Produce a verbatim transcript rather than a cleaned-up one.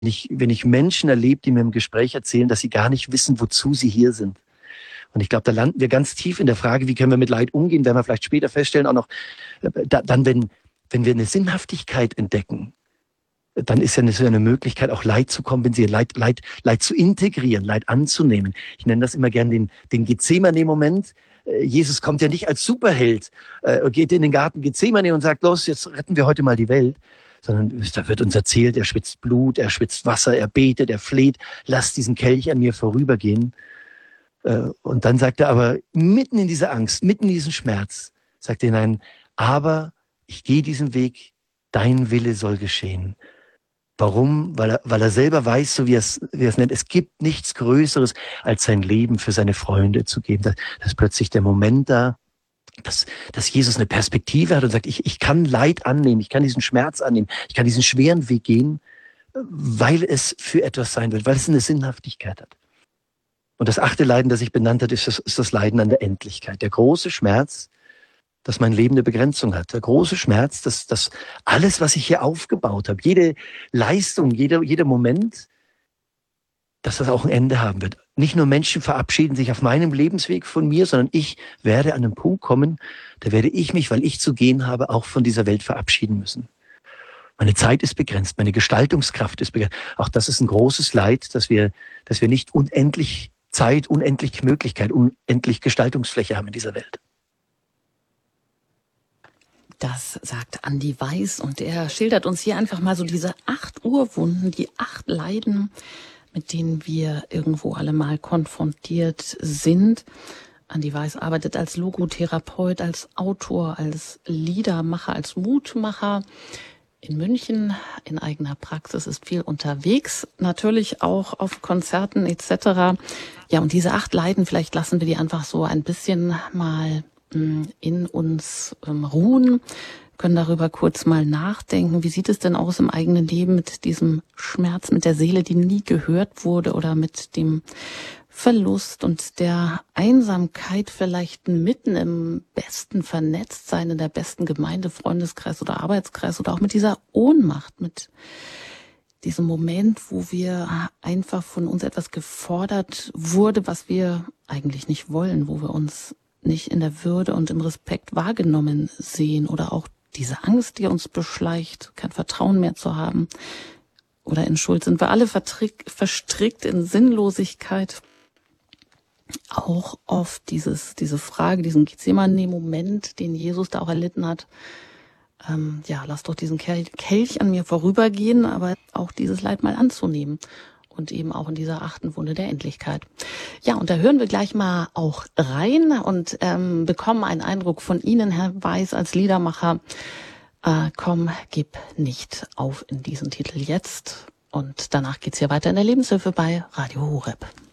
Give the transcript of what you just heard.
ich, wenn ich Menschen erlebe, die mir im Gespräch erzählen, dass sie gar nicht wissen, wozu sie hier sind. Und ich glaube, da landen wir ganz tief in der Frage, wie können wir mit Leid umgehen, werden wir vielleicht später feststellen, auch noch, da, dann, wenn, wenn wir eine Sinnhaftigkeit entdecken, dann ist ja eine, so eine Möglichkeit, auch Leid zu kompensieren, Leid, Leid, Leid zu integrieren, Leid anzunehmen. Ich nenne das immer gern den, den Gethsemane-Moment. Jesus kommt ja nicht als Superheld, äh, geht in den Garten Gethsemane und sagt, los, jetzt retten wir heute mal die Welt. Sondern da wird uns erzählt, er schwitzt Blut, er schwitzt Wasser, er betet, er fleht, lass diesen Kelch an mir vorübergehen. Äh, und dann sagt er aber, mitten in dieser Angst, mitten in diesem Schmerz, sagt er hinein, aber ich gehe diesen Weg, dein Wille soll geschehen. Warum? Weil er, weil er selber weiß, so wie er es, wie er es nennt, es gibt nichts Größeres, als sein Leben für seine Freunde zu geben. Da, da ist plötzlich der Moment da, dass, dass Jesus eine Perspektive hat und sagt, ich, ich kann Leid annehmen, ich kann diesen Schmerz annehmen, ich kann diesen schweren Weg gehen, weil es für etwas sein wird, weil es eine Sinnhaftigkeit hat. Und das achte Leiden, das ich benannt habe, ist das, ist das Leiden an der Endlichkeit. Der große Schmerz, dass mein Leben eine Begrenzung hat. Der große Schmerz, dass, dass alles, was ich hier aufgebaut habe, jede Leistung, jeder, jeder Moment, dass das auch ein Ende haben wird. Nicht nur Menschen verabschieden sich auf meinem Lebensweg von mir, sondern ich werde an einen Punkt kommen, da werde ich mich, weil ich zu gehen habe, auch von dieser Welt verabschieden müssen. Meine Zeit ist begrenzt, meine Gestaltungskraft ist begrenzt. Auch das ist ein großes Leid, dass wir, dass wir nicht unendlich Zeit, unendlich Möglichkeit, unendlich Gestaltungsfläche haben in dieser Welt. Das sagt Andi Weiß und er schildert uns hier einfach mal so diese acht Urwunden, die acht Leiden, mit denen wir irgendwo alle mal konfrontiert sind. Andi Weiß arbeitet als Logotherapeut, als Autor, als Liedermacher, als Mutmacher in München in eigener Praxis, ist viel unterwegs, natürlich auch auf Konzerten et cetera. Ja, und diese acht Leiden, vielleicht lassen wir die einfach so ein bisschen mal in uns ähm, ruhen, können darüber kurz mal nachdenken. Wie sieht es denn aus im eigenen Leben mit diesem Schmerz, mit der Seele, die nie gehört wurde oder mit dem Verlust und der Einsamkeit vielleicht mitten im besten Vernetztsein, in der besten Gemeinde, Freundeskreis oder Arbeitskreis oder auch mit dieser Ohnmacht, mit diesem Moment, wo wir einfach von uns etwas gefordert wurde, was wir eigentlich nicht wollen, wo wir uns nicht in der Würde und im Respekt wahrgenommen sehen oder auch diese Angst, die uns beschleicht, kein Vertrauen mehr zu haben oder in Schuld sind wir alle verstrickt in Sinnlosigkeit. Auch oft dieses, diese Frage, diesen Gethsemane-Moment, den Jesus da auch erlitten hat, ähm, ja, lass doch diesen Kelch, Kelch an mir vorübergehen, aber auch dieses Leid mal anzunehmen. Und eben auch in dieser achten Wunde der Endlichkeit. Ja, und da hören wir gleich mal auch rein und ähm, bekommen einen Eindruck von Ihnen, Herr Weiß, als Liedermacher. Äh, komm, gib nicht auf in diesen Titel jetzt. Und danach geht's hier weiter in der Lebenshilfe bei Radio Horeb.